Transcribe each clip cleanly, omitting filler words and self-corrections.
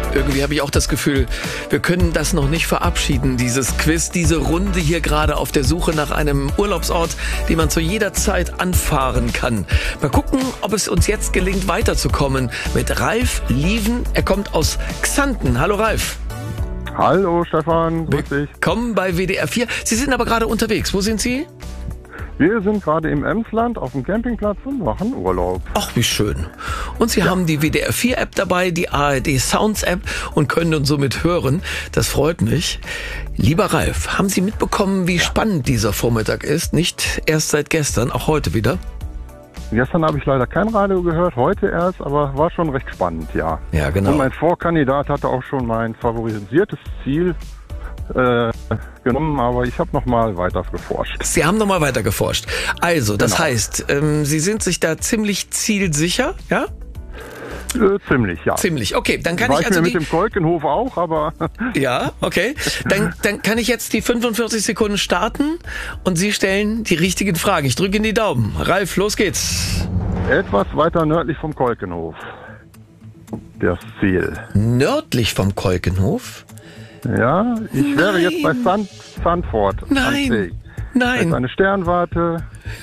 Irgendwie habe ich auch das Gefühl, wir können das noch nicht verabschieden, dieses Quiz, diese Runde hier gerade auf der Suche nach einem Urlaubsort, den man zu jeder Zeit anfahren kann. Mal gucken, ob es uns jetzt gelingt, weiterzukommen mit Ralf Lieven. Er kommt aus Xanten. Hallo Ralf. Hallo Stefan, grüß dich. Willkommen bei WDR 4. Sie sind aber gerade unterwegs. Wo sind Sie? Wir sind gerade im Emsland auf dem Campingplatz und machen Urlaub. Ach, wie schön. Und Sie haben die WDR 4 App dabei, die ARD Sounds App und können uns somit hören. Das freut mich. Lieber Ralf, haben Sie mitbekommen, wie spannend dieser Vormittag ist? Nicht erst seit gestern, auch heute wieder? Gestern habe ich leider kein Radio gehört, heute erst, aber war schon recht spannend, ja. Ja, genau. Und mein Vorkandidat hatte auch schon mein favorisiertes Ziel genommen, aber ich habe nochmal weiter geforscht. Sie haben nochmal weiter geforscht. Also, das Genau. heißt, Sie sind sich da ziemlich zielsicher, ja? Ziemlich, ja. Ziemlich. Okay, dann kann War ich also mir mit dem Kolkenhof auch, aber Ja, okay. Dann kann ich jetzt die 45 Sekunden starten und Sie stellen die richtigen Fragen. Ich drücke in die Daumen. Ralf, los geht's. etwas weiter nördlich vom Kolkenhof. Das Ziel. Nördlich vom Kolkenhof? Ja, ich wäre jetzt bei Sandford. am Nein, See. Da ist nein, eine Sternwarte.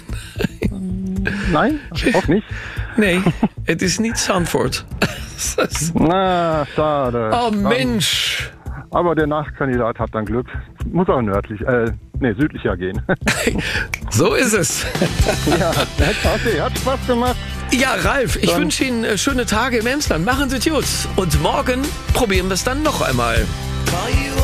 Nein, auch nicht. nee, es ist nicht Sanford. Na, schade. Oh Mensch. Aber der Nachkandidat hat dann Glück. Muss auch südlicher gehen. So ist es. Ja, okay, hat Spaß gemacht. Ja, Ralf, ich wünsche Ihnen schöne Tage im Emsland. Machen Sie es gut. Und morgen probieren wir es dann noch einmal.